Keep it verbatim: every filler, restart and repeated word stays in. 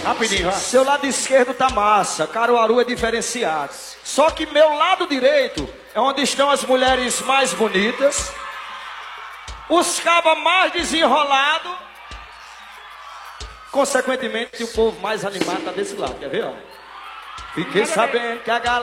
Rapidinho, vai. Seu lado esquerdo tá massa, Caruaru é diferenciado. Só que meu lado direito é onde estão as mulheres mais bonitas, os cabas mais desenrolados, consequentemente o povo mais animado tá desse lado, quer ver, ó? Fiquei sabendo que a galera